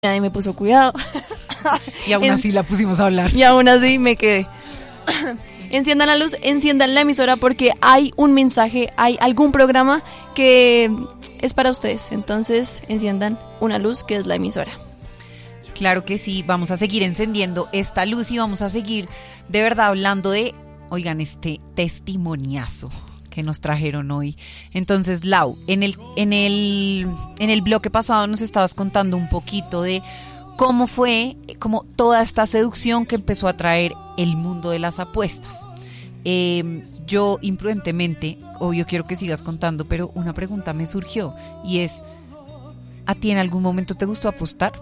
Nadie me puso cuidado. Y aún así la pusimos a hablar. Y aún así me quedé. Enciendan la luz, enciendan la emisora porque hay un mensaje, hay algún programa que es para ustedes. Entonces enciendan una luz que es la emisora. Claro que sí, vamos a seguir encendiendo esta luz y vamos a seguir de verdad hablando de, oigan, este testimoniazo que nos trajeron hoy. Entonces, Lau, en el bloque pasado nos estabas contando un poquito de cómo fue, como toda esta seducción que empezó a traer el mundo de las apuestas. Yo imprudentemente, obvio quiero que sigas contando, pero una pregunta me surgió y es, ¿a ti en algún momento te gustó apostar?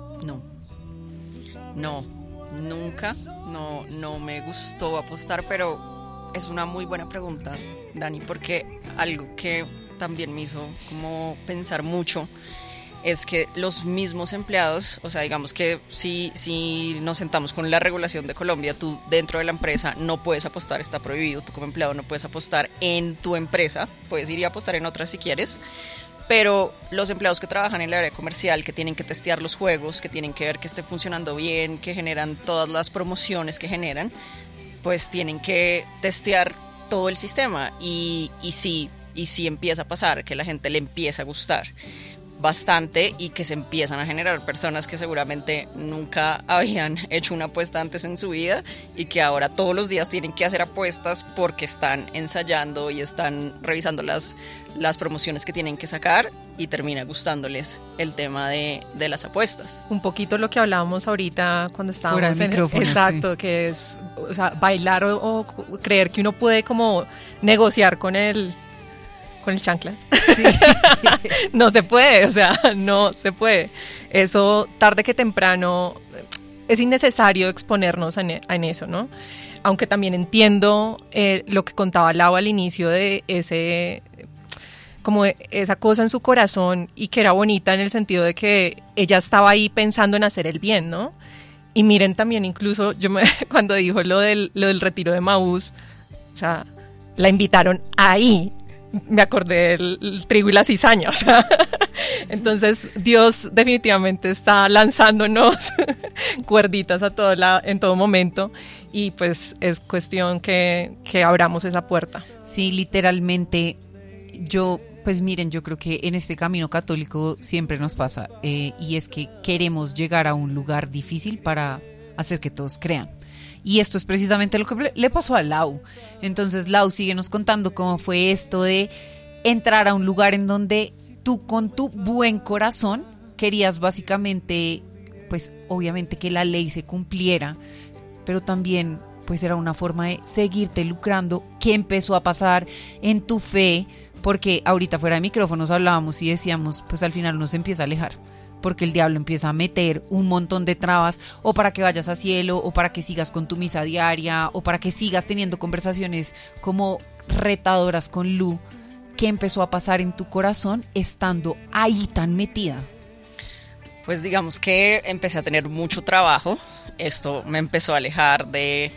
No, nunca, no me gustó apostar, pero es una muy buena pregunta, Dani, porque algo que también me hizo como pensar mucho es que los mismos empleados, o sea, digamos que si nos sentamos con la regulación de Colombia, tú dentro de la empresa no puedes apostar, está prohibido, tú como empleado no puedes apostar en tu empresa, puedes ir y apostar en otras si quieres, pero los empleados que trabajan en el área comercial, que tienen que testear los juegos, que tienen que ver que esté funcionando bien, que generan todas las promociones que generan, pues tienen que testear todo el sistema y sí empieza a pasar que la gente le empieza a gustar bastante y que se empiezan a generar personas que seguramente nunca habían hecho una apuesta antes en su vida y que ahora todos los días tienen que hacer apuestas porque están ensayando y están revisando las promociones que tienen que sacar y termina gustándoles el tema de las apuestas. Un poquito lo que hablábamos ahorita cuando estábamos fuera del micrófono, exacto, sí. Que es, o sea, bailar o creer que uno puede como negociar con el chanclas. Sí. No se puede, o sea, no se puede. Eso, tarde que temprano, es innecesario exponernos en eso, ¿no? Aunque también entiendo lo que contaba Lau al inicio de como esa cosa en su corazón y que era bonita en el sentido de que ella estaba ahí pensando en hacer el bien, ¿no? Y miren también incluso, cuando dijo lo del retiro de Maús, o sea, la invitaron ahí. Me acordé del trigo y la cizaña, o sea, entonces Dios definitivamente está lanzándonos cuerditas en todo momento y pues es cuestión que abramos esa puerta. Sí, literalmente, pues miren, yo creo que en este camino católico siempre nos pasa y es que queremos llegar a un lugar difícil para hacer que todos crean. Y esto es precisamente lo que le pasó a Lau. Entonces, Lau, síguenos contando cómo fue esto de entrar a un lugar en donde tú con tu buen corazón querías básicamente, pues obviamente que la ley se cumpliera, pero también pues era una forma de seguirte lucrando. ¿Qué empezó a pasar en tu fe? Porque ahorita fuera de micrófonos hablábamos y decíamos, pues al final uno se empieza a alejar. Porque el diablo empieza a meter un montón de trabas o para que vayas a cielo o para que sigas con tu misa diaria o para que sigas teniendo conversaciones como retadoras con Lu. ¿Qué empezó a pasar en tu corazón estando ahí tan metida? Pues digamos que empecé a tener mucho trabajo. Esto me empezó a alejar de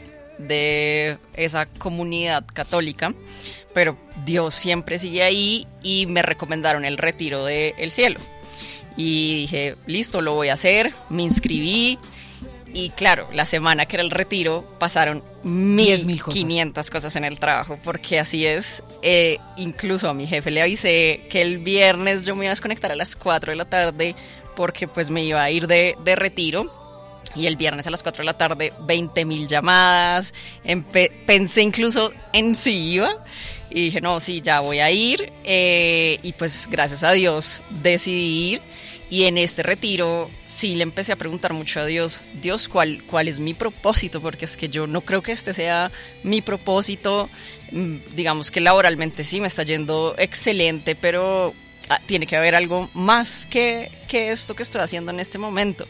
esa comunidad católica, pero Dios siempre sigue ahí y me recomendaron el retiro del cielo. Y dije, listo, lo voy a hacer, me inscribí y claro, la semana que era el retiro pasaron 1,500 cosas en el trabajo, porque así es, incluso a mi jefe le avisé que el viernes yo me iba a desconectar a las 4 de la tarde porque pues me iba a ir de retiro y el viernes a las 4 de la tarde 20,000 llamadas, pensé incluso en si iba. Y dije, no, sí, ya voy a ir. Y pues gracias a Dios decidí ir. Y en este retiro sí le empecé a preguntar mucho a Dios, ¿cuál es mi propósito? Porque es que yo no creo que este sea mi propósito. Digamos que laboralmente sí me está yendo excelente, pero tiene que haber algo más que esto que estoy haciendo en este momento.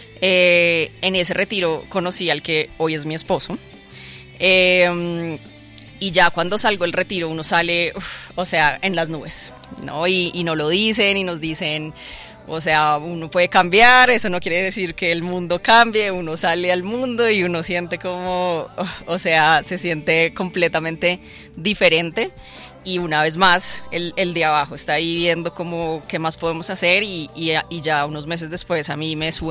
En ese retiro conocí al que hoy es mi esposo. Y ya cuando salgo del retiro uno sale, o sea, en las nubes, ¿no? Y no lo dicen y nos dicen, o sea, uno puede cambiar, eso no quiere decir que el mundo cambie, uno sale al mundo y uno siente como, o sea, se siente completamente diferente. y una vez más el de abajo está ahí viendo como qué más podemos hacer y ya unos meses después a mí me suben